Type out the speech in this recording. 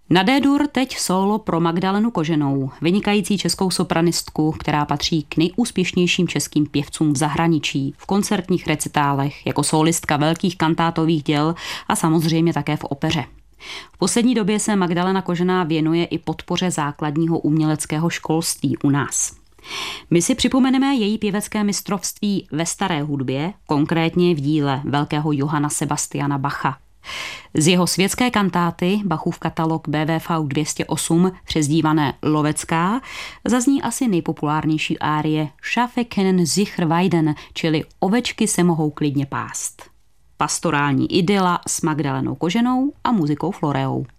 Na D-dur teď sólo pro Magdalenu Koženou, vynikající českou sopranistku, která patří k nejúspěšnějším českým pěvcům v zahraničí, v koncertních recitálech, jako sólistka velkých kantátových děl a samozřejmě také v opeře. V poslední době se Magdalena Kožená věnuje i podpoře základního uměleckého školství u nás. My si připomeneme její pěvecké mistrovství ve staré hudbě, konkrétně v díle velkého Johanna Sebastiana Bacha. Z jeho světské kantáty, Bachův katalog BWV 208, přezdívané Lovecká, zazní asi nejpopulárnější árie Schafe können sich weiden, čili Ovečky se mohou klidně pást. Pastorální idyla s Magdalenou Koženou a muzikou Floreou.